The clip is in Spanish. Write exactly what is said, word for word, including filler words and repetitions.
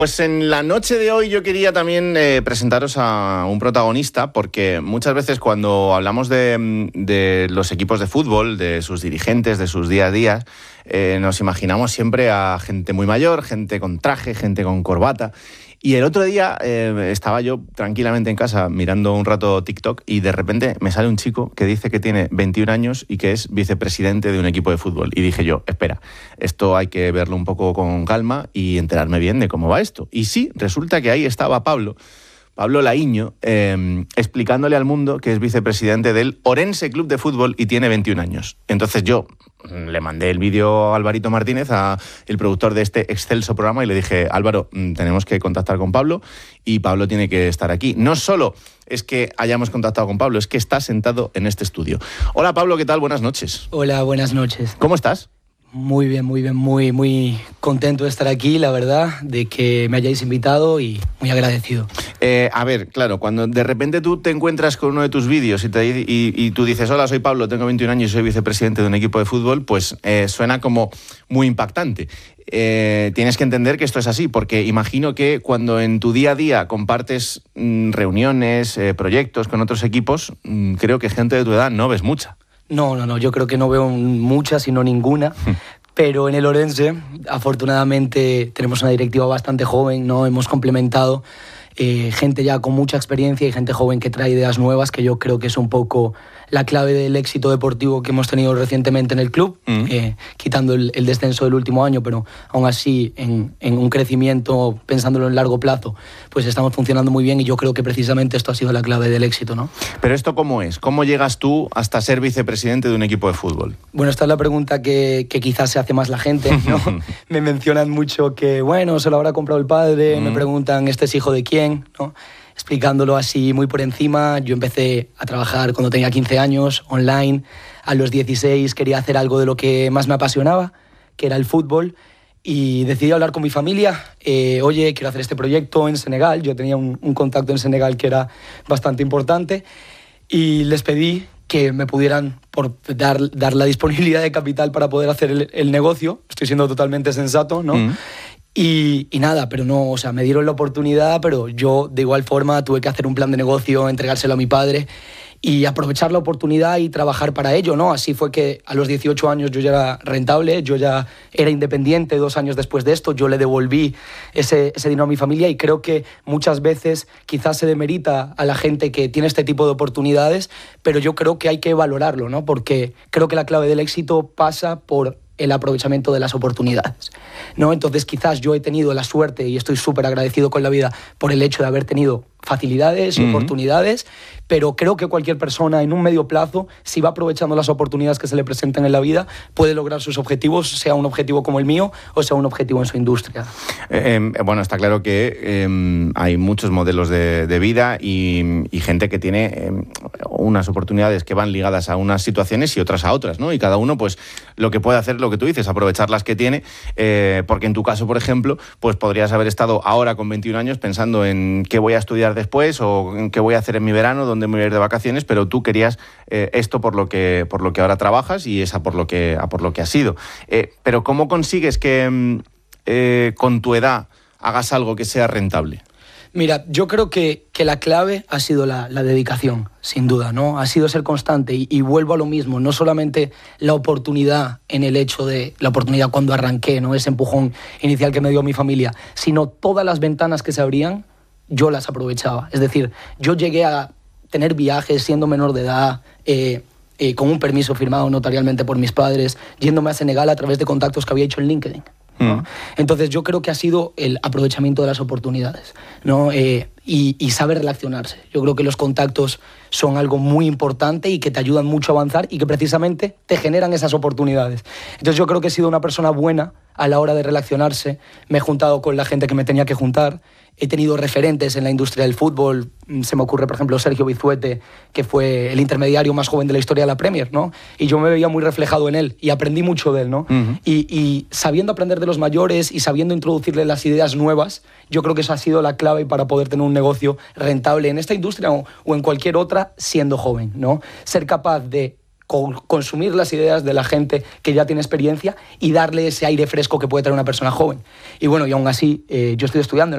Pues en la noche de hoy yo quería también eh, presentaros a un protagonista, porque muchas veces cuando hablamos de, de los equipos de fútbol, de sus dirigentes, de sus día a día, eh, nos imaginamos siempre a gente muy mayor, gente con traje, gente con corbata. Y el otro día eh, estaba yo tranquilamente en casa mirando un rato TikTok y de repente me sale un chico que dice que tiene veintiún años y que es vicepresidente de un equipo de fútbol. Y dije yo, espera, esto hay que verlo un poco con calma y enterarme bien de cómo va esto. Y sí, resulta que ahí estaba Pablo, Pablo Laíño, eh, explicándole al mundo que es vicepresidente del Orense Club de Fútbol y tiene veintiún años. Entonces yo le mandé el vídeo a Alvarito Martínez, a el productor de este excelso programa, y le dije, Álvaro, tenemos que contactar con Pablo y Pablo tiene que estar aquí. No solo es que hayamos contactado con Pablo, es que está sentado en este estudio. Hola Pablo, ¿qué tal? Buenas noches. Hola, buenas noches. ¿Cómo estás? Muy bien, muy bien, muy, muy contento de estar aquí, la verdad, de que me hayáis invitado y muy agradecido. Eh, a ver, claro, cuando de repente tú te encuentras con uno de tus vídeos y, te, y, y tú dices, hola, soy Pablo, tengo veintiún años y soy vicepresidente de un equipo de fútbol, pues eh, suena como muy impactante. Eh, tienes que entender que esto es así, porque imagino que cuando en tu día a día compartes mmm, reuniones, eh, proyectos con otros equipos, mmm, creo que gente de tu edad no ves mucha. No, no, no, yo creo que no veo muchas, sino ninguna. Pero en el Orense, afortunadamente, tenemos una directiva bastante joven, ¿no? Hemos complementado eh, gente ya con mucha experiencia y gente joven que trae ideas nuevas, que yo creo que es un poco la clave del éxito deportivo que hemos tenido recientemente en el club, mm. eh, quitando el, el descenso del último año, pero aún así en, en un crecimiento, pensándolo en largo plazo, pues estamos funcionando muy bien y yo creo que precisamente esto ha sido la clave del éxito, ¿no? Pero ¿esto cómo es? ¿Cómo llegas tú hasta ser vicepresidente de un equipo de fútbol? Bueno, esta es la pregunta que, que quizás se hace más la gente, ¿no? Me mencionan mucho que, bueno, se lo habrá comprado el padre, mm. me preguntan, ¿este es hijo de quién?, ¿no? Explicándolo así muy por encima, yo empecé a trabajar cuando tenía quince años, online. A los dieciséis quería hacer algo de lo que más me apasionaba, que era el fútbol, y decidí hablar con mi familia. Eh, Oye, quiero hacer este proyecto en Senegal. Yo tenía un, un contacto en Senegal que era bastante importante, y les pedí que me pudieran por dar, dar la disponibilidad de capital para poder hacer el, el negocio. Estoy siendo totalmente sensato, ¿no? Mm. Y, y nada, pero no, o sea, me dieron la oportunidad, pero yo de igual forma tuve que hacer un plan de negocio, entregárselo a mi padre y aprovechar la oportunidad y trabajar para ello, ¿no? Así fue que a los dieciocho años yo ya era rentable, yo ya era independiente. Dos años después de esto yo le devolví ese, ese dinero a mi familia, y creo que muchas veces quizás se demerita a la gente que tiene este tipo de oportunidades, pero yo creo que hay que valorarlo, ¿no? Porque creo que la clave del éxito pasa por el aprovechamiento de las oportunidades, ¿no? Entonces quizás yo he tenido la suerte, y estoy súper agradecido con la vida por el hecho de haber tenido facilidades y uh-huh. oportunidades, pero creo que cualquier persona en un medio plazo, si va aprovechando las oportunidades que se le presentan en la vida, puede lograr sus objetivos, sea un objetivo como el mío o sea un objetivo en su industria. Eh, eh, bueno, está claro que eh, hay muchos modelos de, de vida y, y gente que tiene eh, unas oportunidades que van ligadas a unas situaciones y otras a otras, ¿no? Y cada uno, pues, lo que puede hacer, lo que tú dices, aprovechar las que tiene, eh, porque en tu caso, por ejemplo, pues podrías haber estado ahora con veintiún años pensando en qué voy a estudiar después o en qué voy a hacer en mi verano, dónde me voy a ir de vacaciones, pero tú querías eh, esto por lo que por lo que ahora trabajas y esa por lo que por lo que has sido. Eh, pero ¿cómo consigues que eh, con tu edad hagas algo que sea rentable? Mira, yo creo que, que la clave ha sido la, la dedicación, sin duda, ¿no? Ha sido ser constante y, y vuelvo a lo mismo, no solamente la oportunidad en el hecho de la oportunidad cuando arranqué, ¿no? Ese empujón inicial que me dio mi familia, sino todas las ventanas que se abrían, yo las aprovechaba. Es decir, yo llegué a tener viajes siendo menor de edad, eh, eh, con un permiso firmado notarialmente por mis padres, yéndome a Senegal a través de contactos que había hecho en LinkedIn, ¿no? Mm. Entonces yo creo que ha sido el aprovechamiento de las oportunidades, ¿no? Eh, y, y saber relacionarse. Yo creo que los contactos son algo muy importante y que te ayudan mucho a avanzar y que precisamente te generan esas oportunidades. Entonces yo creo que he sido una persona buena a la hora de relacionarse. Me he juntado con la gente que me tenía que juntar. He tenido referentes en la industria del fútbol. Se me ocurre, por ejemplo, Sergio Bizuete, que fue el intermediario más joven de la historia de la Premier, ¿no? Y yo me veía muy reflejado en él y aprendí mucho de él, ¿no? Uh-huh. y, y sabiendo aprender de los mayores y sabiendo introducirle las ideas nuevas, yo creo que esa ha sido la clave para poder tener un negocio rentable en esta industria o, o en cualquier otra siendo joven, ¿no? Ser capaz de consumir las ideas de la gente que ya tiene experiencia y darle ese aire fresco que puede traer una persona joven. Y bueno, y aún así, eh, yo estoy estudiando